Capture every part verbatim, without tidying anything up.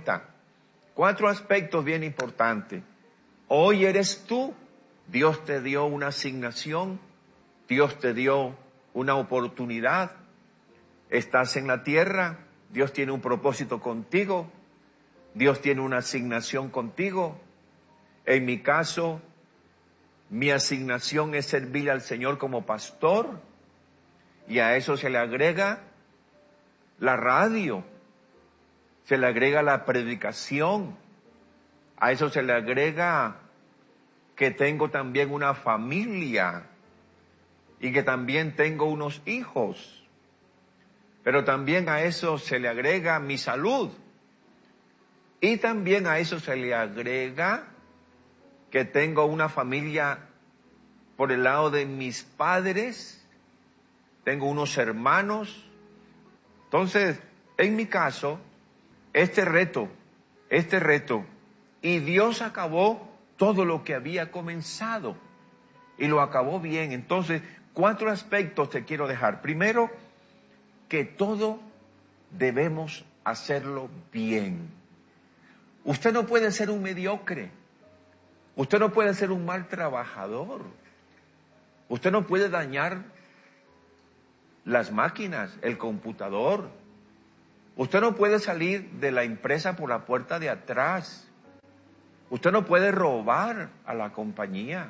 cuenta. Cuatro aspectos bien importantes. Hoy eres tú. Dios te dio una asignación. Dios te dio una oportunidad. Estás en la tierra. Dios tiene un propósito contigo. Dios tiene una asignación contigo. En mi caso, mi asignación es servirle al Señor como pastor. Y a eso se le agrega la radio. Se le agrega la predicación. A eso se le agrega que tengo también una familia y que también tengo unos hijos. Pero también a eso se le agrega mi salud. Y también a eso se le agrega que tengo una familia por el lado de mis padres. Tengo unos hermanos. Entonces, en mi caso, este reto, este reto, y Dios acabó todo lo que había comenzado, y lo acabó bien. Entonces, cuatro aspectos te quiero dejar. Primero, que todo debemos hacerlo bien. Usted no puede ser un mediocre. Usted no puede ser un mal trabajador. Usted no puede dañar las máquinas, el computador. Usted no puede salir de la empresa por la puerta de atrás. Usted no puede robar a la compañía.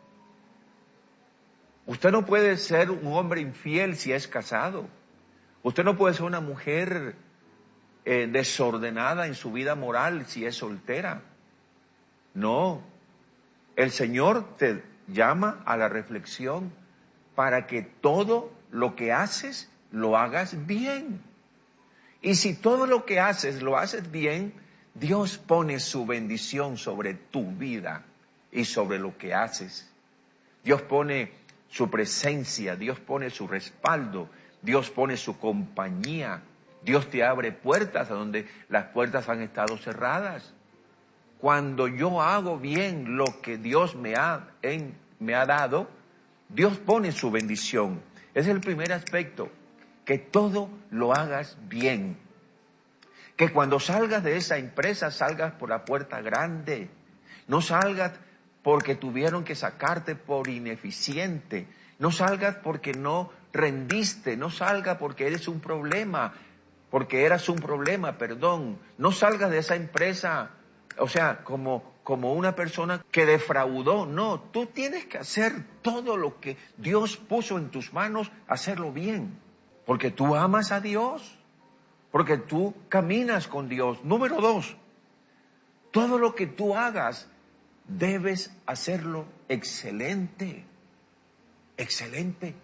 Usted no puede ser un hombre infiel si es casado. Usted no puede ser una mujer eh, desordenada en su vida moral si es soltera. No. El Señor te llama a la reflexión para que todo lo que haces lo hagas bien. Y si todo lo que haces lo haces bien, Dios pone su bendición sobre tu vida y sobre lo que haces. Dios pone su presencia, Dios pone su respaldo, Dios pone su compañía. Dios te abre puertas a donde las puertas han estado cerradas. Cuando yo hago bien lo que Dios me ha, en, me ha dado, Dios pone su bendición. Ese es el primer aspecto. Que todo lo hagas bien. Que cuando salgas de esa empresa salgas por la puerta grande. No salgas porque tuvieron que sacarte por ineficiente. No salgas porque no rendiste. No salgas porque eres un problema. Porque eras un problema, perdón. No salgas de esa empresa, o sea, como, como una persona que defraudó. No, tú tienes que hacer todo lo que Dios puso en tus manos, hacerlo bien. Porque tú amas a Dios, porque tú caminas con Dios. Número dos, todo lo que tú hagas, debes hacerlo excelente. Excelente.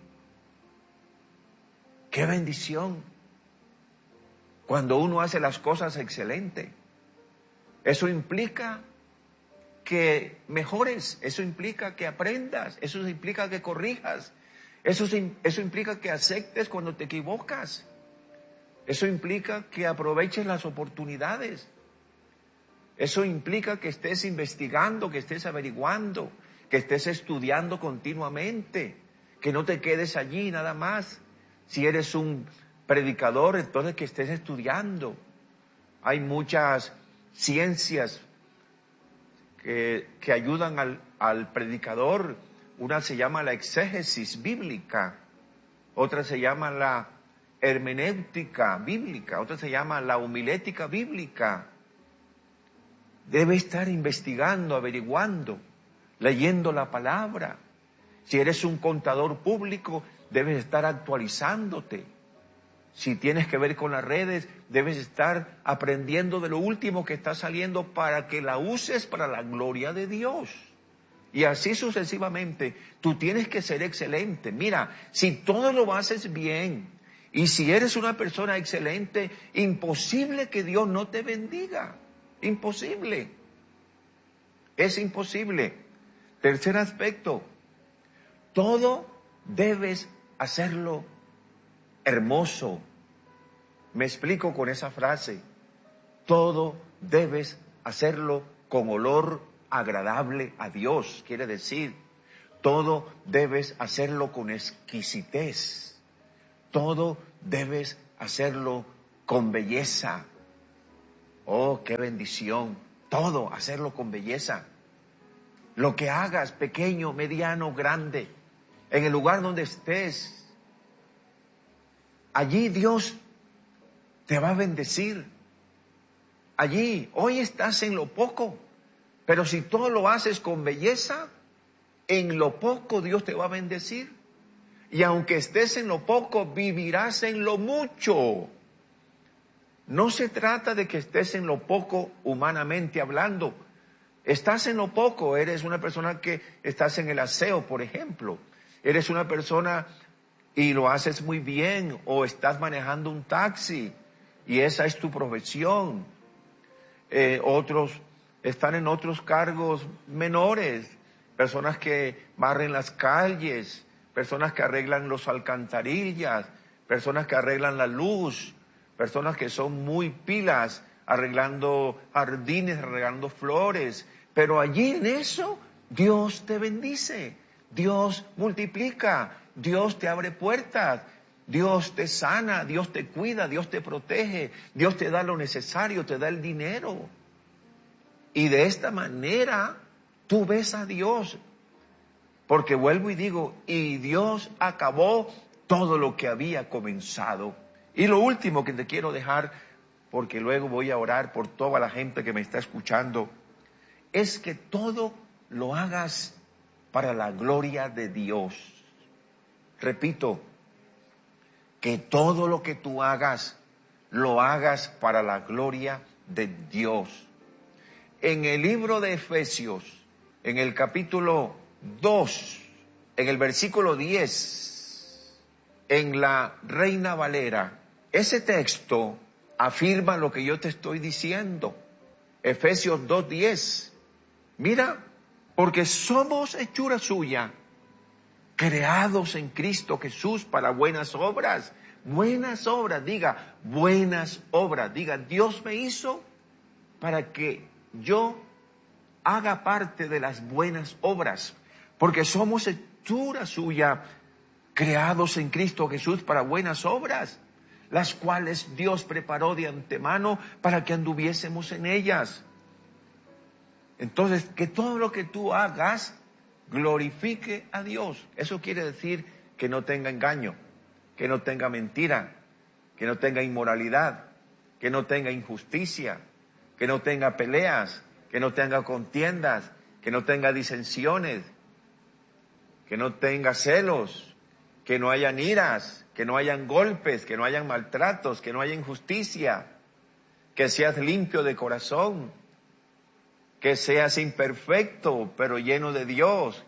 ¡Qué bendición! Cuando uno hace las cosas excelente. Eso implica que mejores, eso implica que aprendas, eso implica que corrijas. Eso, eso implica que aceptes cuando te equivocas. Eso implica que aproveches las oportunidades. Eso implica que estés investigando, que estés averiguando, que estés estudiando continuamente, que no te quedes allí nada más. Si eres un predicador, entonces que estés estudiando. Hay muchas ciencias que, que ayudan al, al predicador. Una se llama la exégesis bíblica, otra se llama la hermenéutica bíblica, otra se llama la homilética bíblica. Debe estar investigando, averiguando, leyendo la palabra. Si eres un contador público, debes estar actualizándote. Si tienes que ver con las redes, debes estar aprendiendo de lo último que está saliendo para que la uses para la gloria de Dios. Y así sucesivamente, tú tienes que ser excelente. Mira, si todo lo haces bien y si eres una persona excelente, imposible que Dios no te bendiga. Imposible. Es imposible. Tercer aspecto, todo debes hacerlo hermoso. Me explico con esa frase. Todo debes hacerlo con olor agradable a Dios. Quiere decir, todo debes hacerlo con exquisitez. Todo debes hacerlo con belleza. Oh, qué bendición. Todo, hacerlo con belleza. Lo que hagas, pequeño, mediano, grande, en el lugar donde estés, allí Dios te va a bendecir. Allí, hoy estás en lo poco, pero si todo lo haces con belleza, en lo poco Dios te va a bendecir. Y aunque estés en lo poco, vivirás en lo mucho. No se trata de que estés en lo poco humanamente hablando. Estás en lo poco, eres una persona que estás en el aseo, por ejemplo. Eres una persona y lo haces muy bien, o estás manejando un taxi y esa es tu profesión. Eh, otros están en otros cargos menores, personas que barren las calles, personas que arreglan los alcantarillas, personas que arreglan la luz, personas que son muy pilas, arreglando jardines, arreglando flores. Pero allí en eso, Dios te bendice, Dios multiplica, Dios te abre puertas, Dios te sana, Dios te cuida, Dios te protege, Dios te da lo necesario, te da el dinero. Y de esta manera, tú ves a Dios. Porque vuelvo y digo, y Dios acabó todo lo que había comenzado. Y lo último que te quiero dejar, porque luego voy a orar por toda la gente que me está escuchando, es que todo lo hagas para la gloria de Dios. Repito, que todo lo que tú hagas, lo hagas para la gloria de Dios. En el libro de Efesios, en el capítulo dos, en el versículo diez, en la Reina Valera, ese texto afirma lo que yo te estoy diciendo. Efesios dos diez. Mira, porque somos hechura suya, creados en Cristo Jesús para buenas obras. Buenas obras, diga, buenas obras. Diga, Dios me hizo para que yo haga parte de las buenas obras. Porque somos hechura suya, creados en Cristo Jesús para buenas obras, las cuales Dios preparó de antemano para que anduviésemos en ellas. Entonces, que todo lo que tú hagas glorifique a Dios. Eso quiere decir que no tenga engaño, que no tenga mentira, que no tenga inmoralidad, que no tenga injusticia, que no tenga peleas, que no tenga contiendas, que no tenga disensiones, que no tenga celos, que no hayan iras, que no hayan golpes, que no hayan maltratos, que no haya injusticia, que seas limpio de corazón, que seas imperfecto, pero lleno de Dios,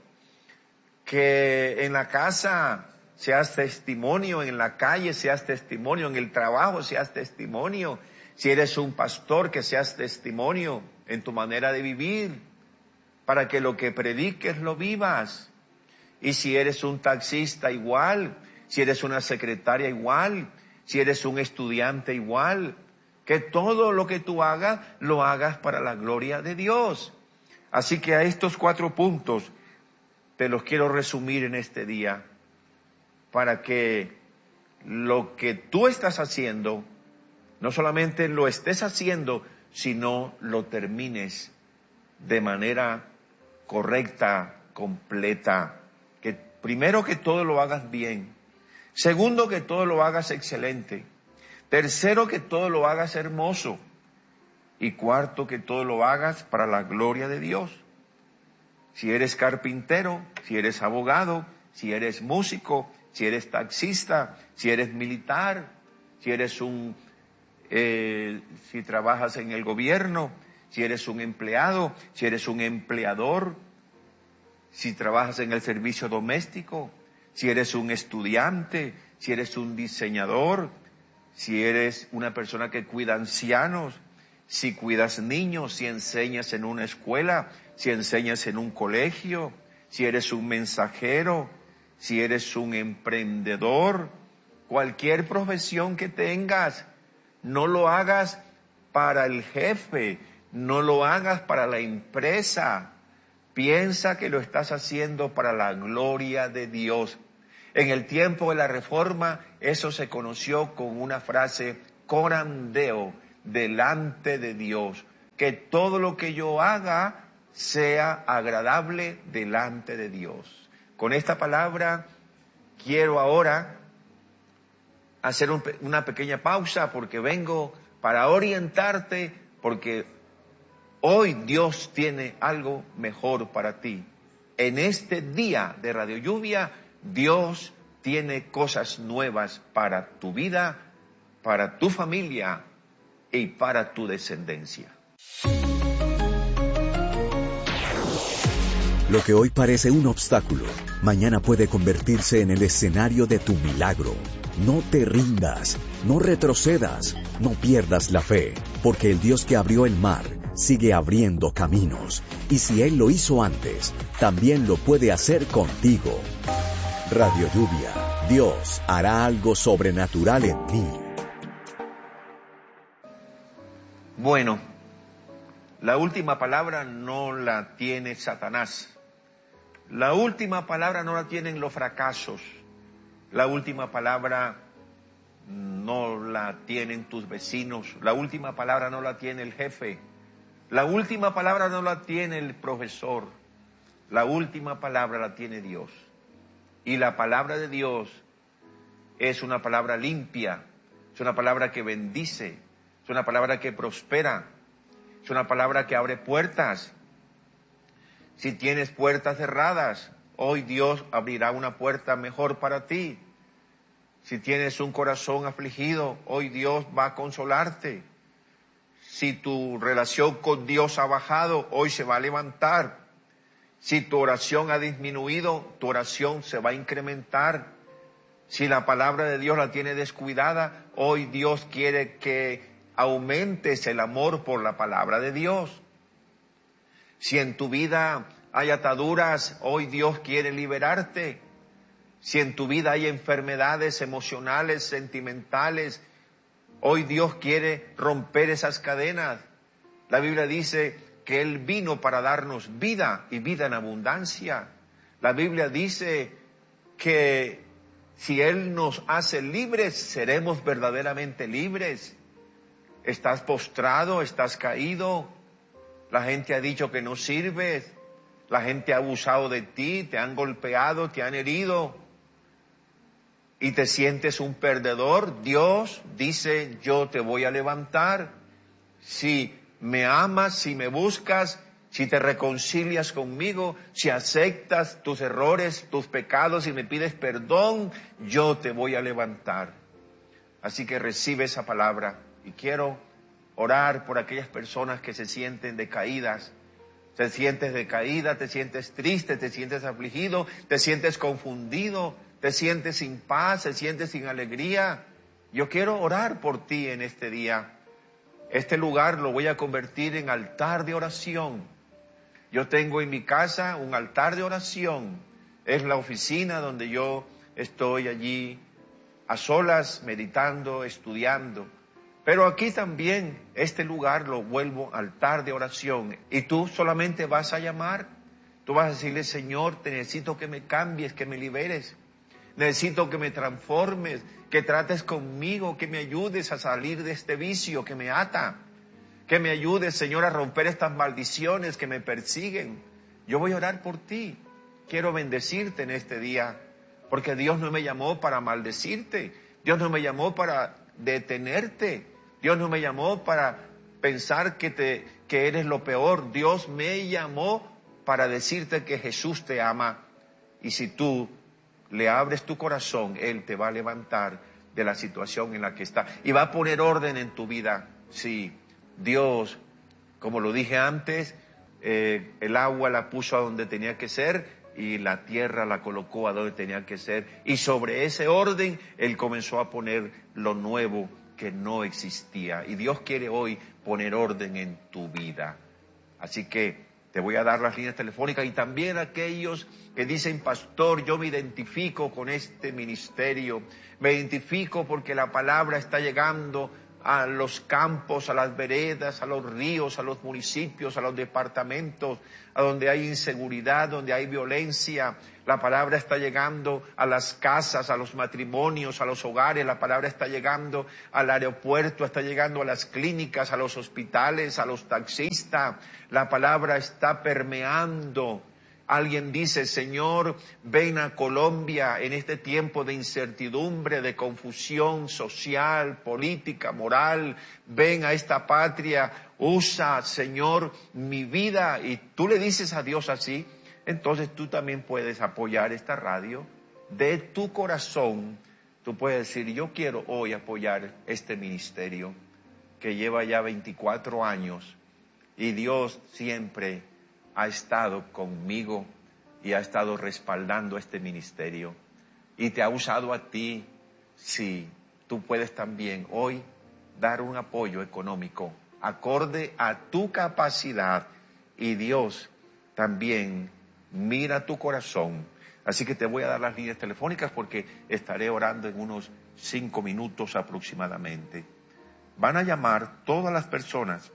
que en la casa seas testimonio, en la calle seas testimonio, en el trabajo seas testimonio, si eres un pastor que seas testimonio en tu manera de vivir, para que lo que prediques lo vivas. Y si eres un taxista igual, si eres una secretaria igual, si eres un estudiante igual, que todo lo que tú hagas, lo hagas para la gloria de Dios. Así que a estos cuatro puntos te los quiero resumir en este día, para que lo que tú estás haciendo, no solamente lo estés haciendo, sino lo termines de manera correcta, completa. Que primero que todo lo hagas bien. Segundo, que todo lo hagas excelente. Tercero, que todo lo hagas hermoso. Y cuarto, que todo lo hagas para la gloria de Dios. Si eres carpintero, si eres abogado, si eres músico, si eres taxista, si eres militar, si eres un, eh, si trabajas en el gobierno, si eres un empleado, si eres un empleador, si trabajas en el servicio doméstico, si eres un estudiante, si eres un diseñador, si eres una persona que cuida ancianos, si cuidas niños, si enseñas en una escuela, si enseñas en un colegio, si eres un mensajero, si eres un emprendedor, cualquier profesión que tengas, no lo hagas para el jefe, no lo hagas para la empresa. Piensa que lo estás haciendo para la gloria de Dios. En el tiempo de la Reforma, eso se conoció con una frase, coram Deo, delante de Dios. Que todo lo que yo haga sea agradable delante de Dios. Con esta palabra quiero ahora hacer un, una pequeña pausa porque vengo para orientarte, porque hoy Dios tiene algo mejor para ti. En este día de Radio Lluvia, Dios tiene cosas nuevas para tu vida, para tu familia y para tu descendencia. Lo que hoy parece un obstáculo, mañana puede convertirse en el escenario de tu milagro. No te rindas, no retrocedas, no pierdas la fe, porque el Dios que abrió el mar sigue abriendo caminos. Y si Él lo hizo antes, también lo puede hacer contigo. Radio Lluvia, Dios hará algo sobrenatural en ti. Bueno, la última palabra no la tiene Satanás. La última palabra no la tienen los fracasos. La última palabra no la tienen tus vecinos. La última palabra no la tiene el jefe. La última palabra no la tiene el profesor. La última palabra la tiene Dios. Y la palabra de Dios es una palabra limpia. Es una palabra que bendice. Es una palabra que prospera. Es una palabra que abre puertas. Si tienes puertas cerradas, hoy Dios abrirá una puerta mejor para ti. Si tienes un corazón afligido, hoy Dios va a consolarte. Si tu relación con Dios ha bajado, hoy se va a levantar. Si tu oración ha disminuido, tu oración se va a incrementar. Si la palabra de Dios la tiene descuidada, hoy Dios quiere que aumentes el amor por la palabra de Dios. Si en tu vida hay ataduras, hoy Dios quiere liberarte. Si en tu vida hay enfermedades emocionales, sentimentales, hoy Dios quiere romper esas cadenas. La Biblia dice que Él vino para darnos vida y vida en abundancia. La Biblia dice que si Él nos hace libres, seremos verdaderamente libres. Estás postrado, estás caído. La gente ha dicho que no sirves. La gente ha abusado de ti, te han golpeado, te han herido. Y te sientes un perdedor. Dios dice, yo te voy a levantar. Si me amas, si me buscas, si te reconcilias conmigo, si aceptas tus errores, tus pecados y me pides perdón, yo te voy a levantar. Así que recibe esa palabra. Y quiero orar por aquellas personas que se sienten decaídas. Te sientes decaída, te sientes triste, te sientes afligido, te sientes confundido, te sientes sin paz, te sientes sin alegría. Yo quiero orar por ti en este día. Este lugar lo voy a convertir en altar de oración. Yo tengo en mi casa un altar de oración. Es la oficina donde yo estoy allí a solas, meditando, estudiando. Pero aquí también este lugar lo vuelvo altar de oración. Y tú solamente vas a llamar. Tú vas a decirle, Señor, te necesito que me cambies, que me liberes. Necesito que me transformes, que trates conmigo, que me ayudes a salir de este vicio que me ata. Que me ayudes, Señor, a romper estas maldiciones que me persiguen. Yo voy a orar por ti. Quiero bendecirte en este día. Porque Dios no me llamó para maldecirte. Dios no me llamó para detenerte. Dios no me llamó para pensar que, te, que eres lo peor. Dios me llamó para decirte que Jesús te ama. Y si tú le abres tu corazón, Él te va a levantar de la situación en la que está. Y va a poner orden en tu vida. Sí, Dios, como lo dije antes, eh, el agua la puso a donde tenía que ser y la tierra la colocó a donde tenía que ser. Y sobre ese orden, Él comenzó a poner lo nuevo que no existía. Y Dios quiere hoy poner orden en tu vida. Así que te voy a dar las líneas telefónicas y también aquellos que dicen, pastor, yo me identifico con este ministerio. Me identifico porque la palabra está llegando a los campos, a las veredas, a los ríos, a los municipios, a los departamentos, a donde hay inseguridad, donde hay violencia. La palabra está llegando a las casas, a los matrimonios, a los hogares. La palabra está llegando al aeropuerto, está llegando a las clínicas, a los hospitales, a los taxistas. La palabra está permeando. Alguien dice, Señor, ven a Colombia en este tiempo de incertidumbre, de confusión social, política, moral. Ven a esta patria, usa, Señor, mi vida. Y tú le dices a Dios así, entonces tú también puedes apoyar esta radio. De tu corazón, tú puedes decir, yo quiero hoy apoyar este ministerio que lleva ya veinticuatro años y Dios siempre ha estado conmigo y ha estado respaldando este ministerio y te ha usado a ti. Sí, tú puedes también hoy dar un apoyo económico acorde a tu capacidad y Dios también mira tu corazón. Así que te voy a dar las líneas telefónicas porque estaré orando en unos cinco minutos aproximadamente. Van a llamar todas las personas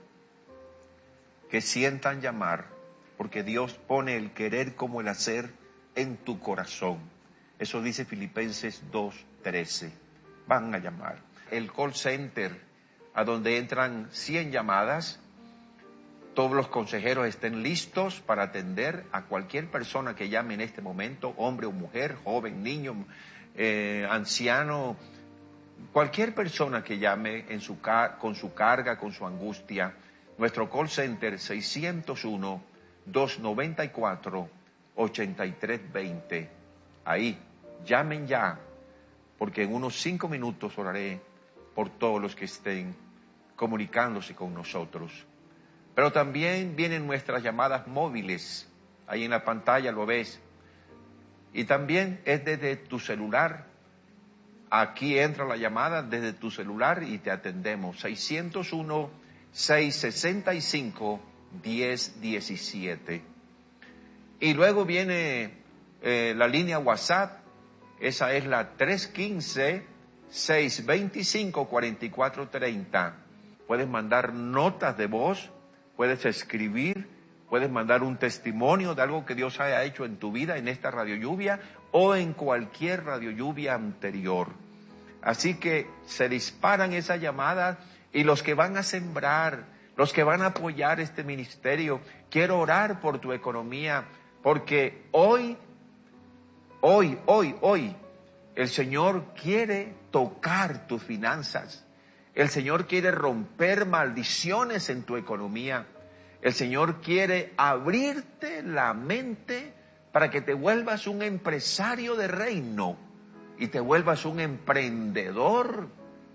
que sientan llamar, porque Dios pone el querer como el hacer en tu corazón. Eso dice Filipenses dos trece. Van a llamar. El call center, a donde entran cien llamadas, todos los consejeros estén listos para atender a cualquier persona que llame en este momento, hombre o mujer, joven, niño, eh, anciano, cualquier persona que llame en su car- con su carga, con su angustia. Nuestro call center seiscientos uno, doscientos noventa y cuatro, ochenta y tres veinte. Ahí, llamen ya, porque en unos cinco minutos oraré por todos los que estén comunicándose con nosotros. Pero también vienen nuestras llamadas móviles, ahí en la pantalla lo ves. Y también es desde tu celular. Aquí entra la llamada desde tu celular y te atendemos. seiscientos uno, seiscientos sesenta y cinco, diez diecisiete. Y luego viene eh, la línea WhatsApp. Esa es la tres uno cinco, seis dos cinco, cuatro cuatro tres cero. Puedes mandar notas de voz, puedes escribir, puedes mandar un testimonio de algo que Dios haya hecho en tu vida en esta Radio Lluvia o en cualquier Radio Lluvia anterior. Así que se disparan esas llamadas y los que van a sembrar, los que van a apoyar este ministerio, quiero orar por tu economía, porque hoy, hoy, hoy, hoy, el Señor quiere tocar tus finanzas. El Señor quiere romper maldiciones en tu economía. El Señor quiere abrirte la mente para que te vuelvas un empresario de reino y te vuelvas un emprendedor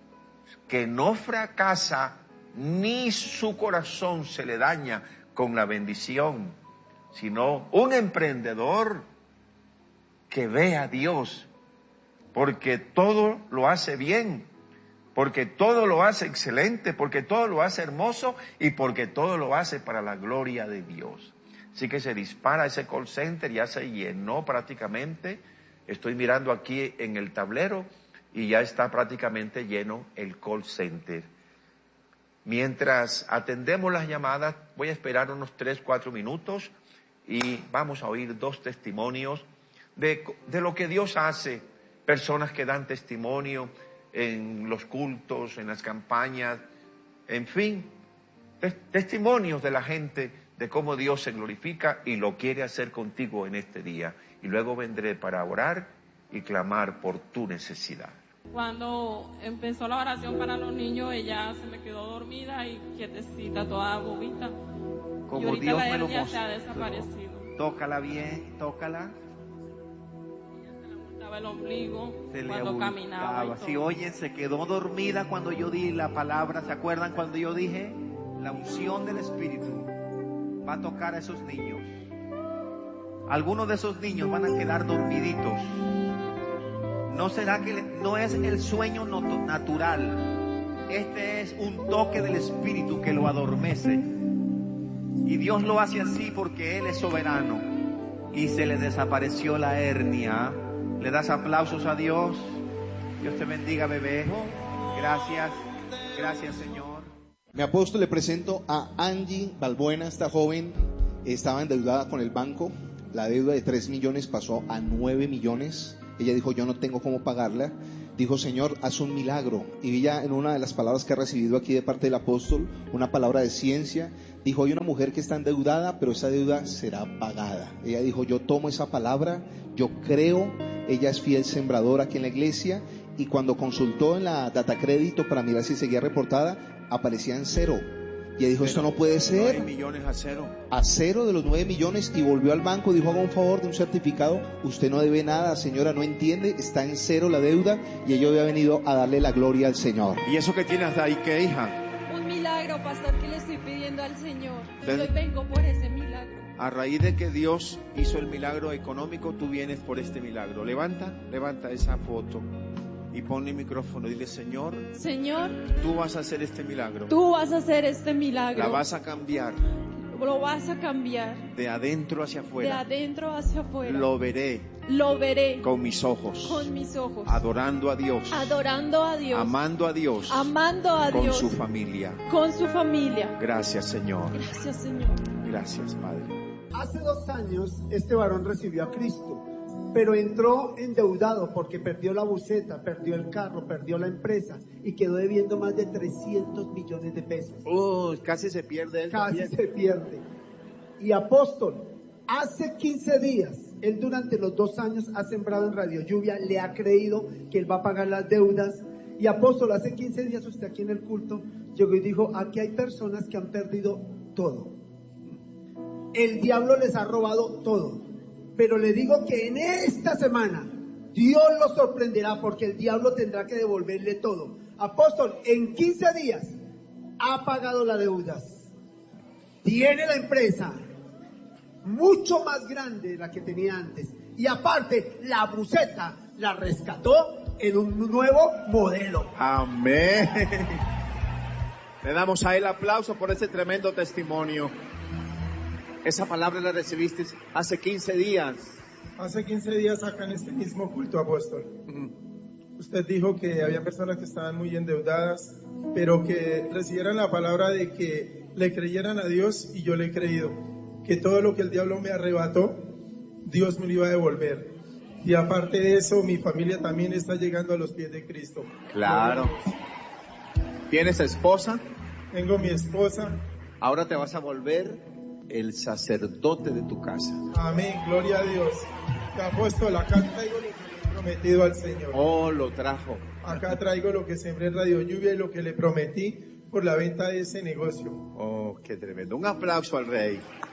que no fracasa ni su corazón se le daña con la bendición, sino un emprendedor que ve a Dios, porque todo lo hace bien, porque todo lo hace excelente, porque todo lo hace hermoso y porque todo lo hace para la gloria de Dios. Así que se dispara ese call center, ya se llenó prácticamente. Estoy mirando aquí en el tablero y ya está prácticamente lleno el call center. Mientras atendemos las llamadas, voy a esperar unos tres, cuatro minutos y vamos a oír dos testimonios de, de lo que Dios hace. Personas que dan testimonio en los cultos, en las campañas, en fin, tes- testimonios de la gente de cómo Dios se glorifica y lo quiere hacer contigo en este día. Y luego vendré para orar y clamar por tu necesidad. Cuando empezó la oración para los niños, ella se me quedó dormida y quietecita, toda bobita. Y Como ahorita Dios la me lo hernia se ha mostró. desaparecido. Tócala bien, tócala. Ella se le abultaba el ombligo Se le cuando caminaba. y abultaba. todo. Si oyen, se quedó dormida cuando yo di la palabra. ¿Se acuerdan cuando yo dije? La unción del Espíritu va a tocar a esos niños. Algunos de esos niños van a quedar dormiditos. ¿No será que le- no es el sueño noto- natural? Este es un toque del Espíritu que lo adormece. Y Dios lo hace así porque Él es soberano. Y se le desapareció la hernia. ¿Le das aplausos a Dios? Dios te bendiga, bebé. Gracias. Gracias, Señor. Mi apóstol, le presento a Angie Balbuena. Esta joven estaba endeudada con el banco. La deuda de tres millones pasó a nueve millones. Ella dijo, yo no tengo cómo pagarla. Dijo, Señor, haz un milagro. Y ella, en una de las palabras que ha recibido aquí de parte del apóstol, una palabra de ciencia, dijo, hay una mujer que está endeudada, pero esa deuda será pagada. Ella dijo, yo tomo esa palabra, yo creo. Ella es fiel sembradora aquí en la iglesia. Y cuando consultó en la data crédito para mirar si seguía reportada, aparecía en cero. Y ella dijo, esto no puede ser. nueve millones a cero. A cero de los nueve millones. Y volvió al banco, dijo, haga un favor de un certificado. Usted no debe nada, señora, no entiende. Está en cero la deuda. Y ella había venido a darle la gloria al Señor. ¿Y eso que tienes ahí qué, hija? Un milagro, pastor, que le estoy pidiendo al Señor. Y Ven. hoy vengo por ese milagro. A raíz de que Dios hizo el milagro económico, tú vienes por este milagro. Levanta, levanta esa foto y pon el micrófono. Dile, Señor, Señor, tú vas a hacer este milagro. tú vas a hacer este milagro. La vas a cambiar Lo vas a cambiar de adentro hacia de afuera. adentro hacia afuera. Lo veré Lo veré con mis ojos, con mis ojos. adorando a Dios, Adorando a Dios. amando a Dios, Amando a con Dios. su familia. Con su familia. Gracias, Señor. Gracias, Señor. Gracias, Padre. Hace dos años este varón recibió a Cristo, pero entró endeudado porque perdió la buceta, perdió el carro, perdió la empresa y quedó debiendo más de trescientos millones de pesos. Uh, casi se pierde él Casi también. se pierde. Y apóstol, hace quince días, él durante los dos años ha sembrado en Radio Lluvia, le ha creído que él va a pagar las deudas. Y apóstol, hace quince días usted aquí en el culto llegó y dijo, aquí hay personas que han perdido todo. El diablo les ha robado todo. Pero le digo que en esta semana Dios los sorprenderá porque el diablo tendrá que devolverle todo. Apóstol, en quince días ha pagado las deudas. Tiene la empresa mucho más grande de la que tenía antes. Y aparte, la buceta la rescató en un nuevo modelo. Amén. Le damos a él aplauso por ese tremendo testimonio. Esa palabra la recibiste hace quince días. Hace quince días acá en este mismo culto, apóstol. Usted dijo que había personas que estaban muy endeudadas, pero que recibieran la palabra de que le creyeran a Dios, y yo le he creído. Que todo lo que el diablo me arrebató, Dios me lo iba a devolver. Y aparte de eso, mi familia también está llegando a los pies de Cristo. Claro. ¿Tienes esposa? Tengo mi esposa. Ahora te vas a volver el sacerdote de tu casa. Amén, gloria a Dios. Apóstol, acá traigo lo que le he prometido al Señor. Oh, lo trajo. Acá traigo lo que sembré en Radio Lluvia y lo que le prometí por la venta de ese negocio. Oh, qué tremendo. Un aplauso al Rey.